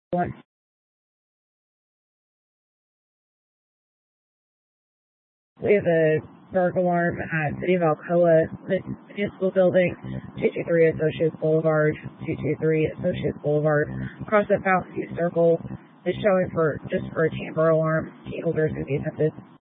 One. We have a burglar alarm at City of Alcoa Municipal Building, 223 Associates Boulevard, 223 Associates Boulevard. Across the Fountain View Circle is showing for a chamber alarm. Key holders will be attempted.